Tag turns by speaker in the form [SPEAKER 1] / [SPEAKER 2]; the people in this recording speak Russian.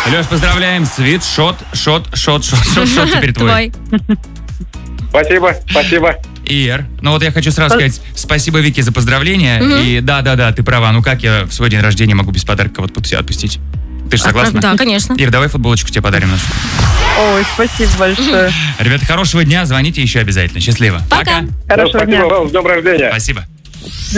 [SPEAKER 1] Леш, поздравляем. Свитшот, шот теперь твой.
[SPEAKER 2] Спасибо.
[SPEAKER 1] Ир, ну вот я хочу сразу сказать спасибо Вике за поздравления. И да, ты права. Ну как я в свой день рождения могу без подарка вот отпустить? Ты же согласна?
[SPEAKER 3] Да, конечно.
[SPEAKER 1] Ир, давай футболочку тебе подарим нашу.
[SPEAKER 4] Ой, спасибо большое.
[SPEAKER 1] Ребята, хорошего дня. Звоните еще обязательно. Счастливо.
[SPEAKER 3] Пока.
[SPEAKER 4] Хорошего дня.
[SPEAKER 2] Спасибо вам, с днем рождения.
[SPEAKER 1] Спасибо.